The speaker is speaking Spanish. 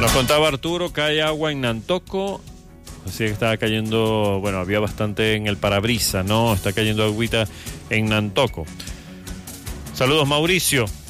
Nos contaba Arturo, cae agua en Nantoco, así que estaba cayendo, bueno, había bastante en el parabrisas, ¿no? Está cayendo agüita en Nantoco. Saludos, Mauricio.